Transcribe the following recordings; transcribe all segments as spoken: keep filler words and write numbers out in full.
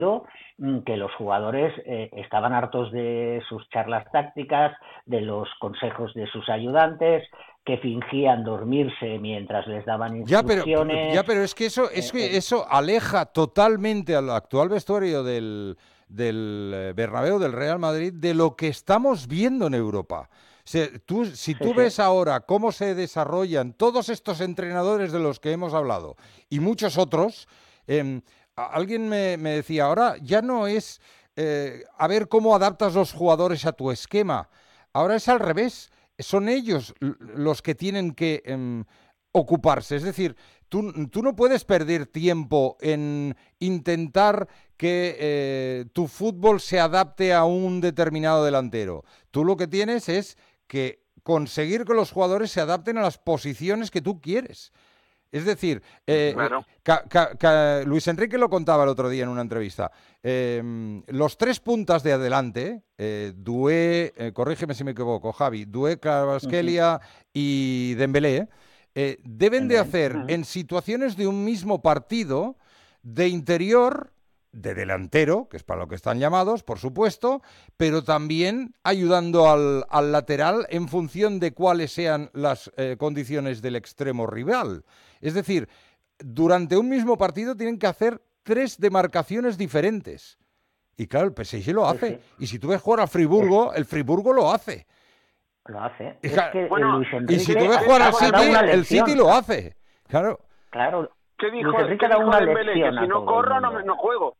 que los jugadores eh, estaban hartos de sus charlas tácticas, de los consejos de sus ayudantes, que fingían dormirse mientras les daban Ya, pero, instrucciones. ya, pero es que eso, es que eso aleja totalmente al actual vestuario del, del Bernabéu, del Real Madrid, de lo que estamos viendo en Europa. O sea, tú, si Sí, tú sí. ves ahora cómo se desarrollan todos estos entrenadores de los que hemos hablado y muchos otros, eh, alguien me, me, decía, ahora ya no es eh, a ver cómo adaptas los jugadores a tu esquema, ahora es al revés, son ellos los que tienen que eh, ocuparse. Es decir, tú, tú no puedes perder tiempo en intentar que eh, tu fútbol se adapte a un determinado delantero. Tú lo que tienes es que conseguir que los jugadores se adapten a las posiciones que tú quieres. Es decir, eh, Claro. ca, ca, ca, Luis Enrique lo contaba el otro día en una entrevista. Eh, los tres puntas de adelante, eh, Doué, eh, corrígeme si me equivoco, Javi, Doué, Kvaratskhelia uh-huh. y Dembélé, eh, deben de hacer uh-huh. en situaciones de un mismo partido de interior, de delantero, que es para lo que están llamados, por supuesto, pero también ayudando al, al lateral en función de cuáles sean las eh, condiciones del extremo rival. Es decir, durante un mismo partido tienen que hacer tres demarcaciones diferentes. Y claro, el P S G lo hace. Sí, sí. Y si tú ves jugar al Friburgo, el Friburgo lo hace. Lo hace. Y, es que bueno, Luis Enrique y si tú ves jugar al City, el City lo hace. Claro. Claro. ¿Qué dijo, Luis Enrique ¿qué da dijo una Dembélé? lección Que si no corro, no, no juego.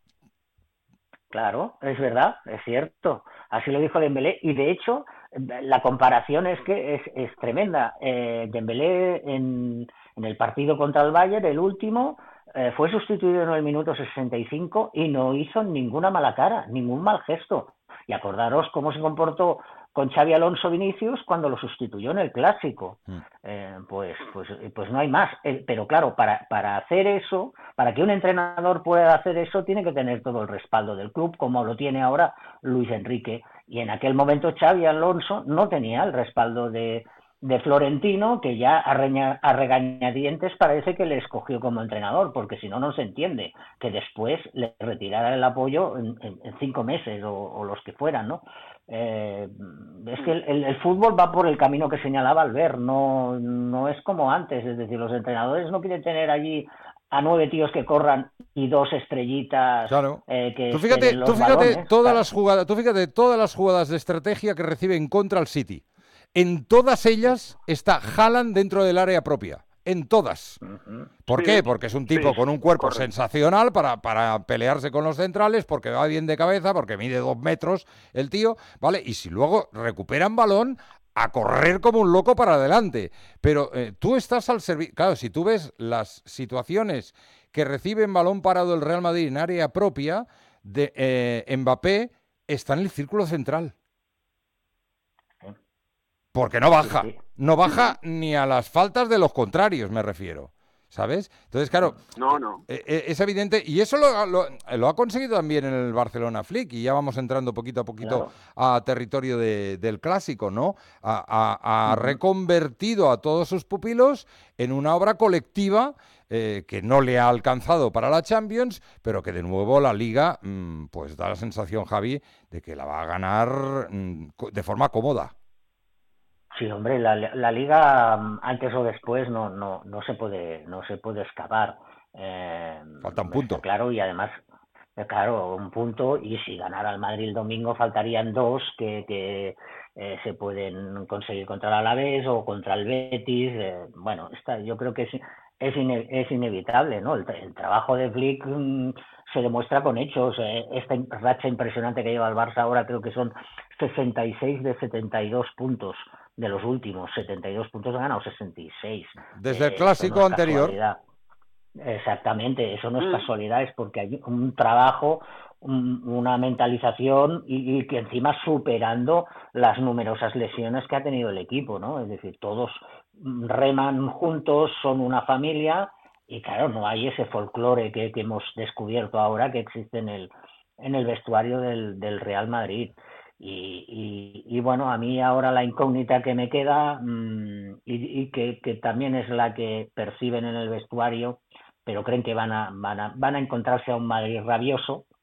Claro, es verdad, es cierto. Así lo dijo Dembélé. Y de hecho, la comparación es que es, es tremenda. Eh, Dembélé en, en el partido contra el Bayern, el último, eh, fue sustituido en el minuto sesenta y cinco y no hizo ninguna mala cara, ningún mal gesto. Y acordaros cómo se comportó con Xavi Alonso Vinicius cuando lo sustituyó en el Clásico. Mm. Eh, pues, pues, pues no hay más. Eh, pero claro, para, para hacer eso, para que un entrenador pueda hacer eso, tiene que tener todo el respaldo del club, como lo tiene ahora Luis Enrique. Y en aquel momento Xavi Alonso no tenía el respaldo de, de Florentino, que ya a, reña, a regañadientes parece que le escogió como entrenador, porque si no, no se entiende que después le retirara el apoyo en, en, en cinco meses o, o los que fueran, ¿no? Eh, es que el, el fútbol va por el camino que señalaba Albert, no, no es como antes, es decir, los entrenadores no quieren tener allí a nueve tíos que corran y dos estrellitas claro. eh, que tú fíjate, los tú fíjate balones, todas claro. las jugadas, tú fíjate todas las jugadas de estrategia que reciben contra el City. En todas ellas está Haaland dentro del área propia. En todas. Uh-huh. ¿Por sí, qué? Porque es un tipo sí, con un cuerpo correcto. sensacional para, para pelearse con los centrales, porque va bien de cabeza, porque mide dos metros el tío, ¿vale? Y si luego recuperan balón, a correr como un loco para adelante. Pero eh, tú estás al servicio... Claro, si tú ves las situaciones que reciben balón parado el Real Madrid en área propia, de eh, Mbappé está en el círculo central. Porque no baja, sí, sí. no baja ni a las faltas de los contrarios, me refiero, ¿sabes? Entonces, claro, no, no. Eh, eh, es evidente, y eso lo, lo, lo ha conseguido también en el Barcelona Flick, y ya vamos entrando poquito a poquito claro. a territorio de, del clásico, ¿no? Ha, ha, ha uh-huh. reconvertido a todos sus pupilos en una obra colectiva eh, que no le ha alcanzado para la Champions, pero que de nuevo la Liga, mmm, pues da la sensación, Javi, de que la va a ganar mmm, de forma cómoda. Sí, hombre, la, la liga antes o después no no no se puede no se puede excavar. Eh, Falta un punto. Está claro, y además, claro, un punto, y si ganara el Madrid el domingo faltarían dos que, que eh, se pueden conseguir contra el Alavés o contra el Betis. Eh, bueno, esta, yo creo que es es, ine, es inevitable, ¿no? El, el trabajo de Flick mmm, se demuestra con hechos. Eh, esta racha impresionante que lleva el Barça ahora, creo que son sesenta y seis de setenta y dos puntos de los últimos, setenta y dos puntos ha ganado sesenta y seis. Desde eh, el clásico no es anterior. Casualidad. Exactamente, eso no es casualidad, es porque hay un trabajo, un, una mentalización y, y que encima superando las numerosas lesiones que ha tenido el equipo, ¿no? Es decir, todos reman juntos, son una familia y claro, no hay ese folclore que, que hemos descubierto ahora que existe en el, en el vestuario del, del Real Madrid. Y, y, y bueno, a mí ahora la incógnita que me queda mmm, y, y que, que también es la que perciben en el vestuario, pero creen que van a, van a, van a encontrarse a un Madrid rabioso,